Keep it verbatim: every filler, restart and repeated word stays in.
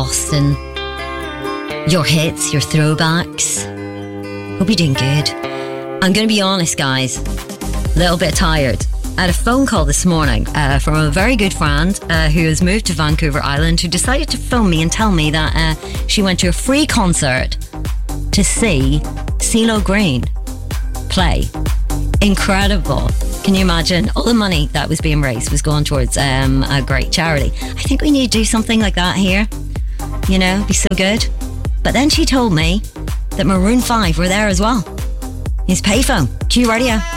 Boston, your hits, your throwbacks. Hope you're doing good. I'm going to be honest, guys, a little bit tired. I had a phone call this morning uh, from a very good friend uh, who has moved to Vancouver Island, who decided to phone me and tell me that uh, she went to a free concert to see CeeLo Green play. Incredible. Can you imagine? All the money that was being raised was going towards um, a great charity. I think we need to do something like that here. You know, it'd be so good. But then she told me that Maroon five were there as well. His payphone. Q Radio.